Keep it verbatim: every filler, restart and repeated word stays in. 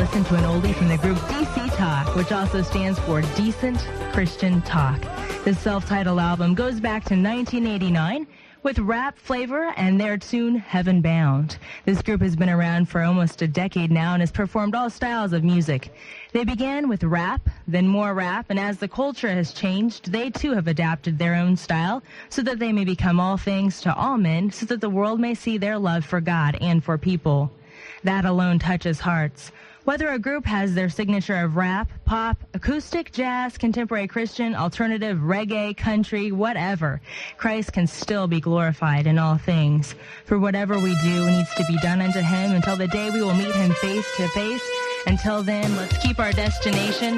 listen to an oldie from the group D C Talk, which also stands for Decent Christian Talk. This self-titled album goes back to nineteen eighty-nine with rap flavor and their tune Heaven Bound. This group has been around for almost a decade now and has performed all styles of music. They began with rap, then more rap, and as the culture has changed, they too have adapted their own style so that they may become all things to all men, so that the world may see their love for God and for people. That alone touches hearts. Whether a group has their signature of rap, pop, acoustic, jazz, contemporary Christian, alternative, reggae, country, whatever, Christ can still be glorified in all things. For whatever we do needs to be done unto him until the day we will meet him face to face. Until then, let's keep our destination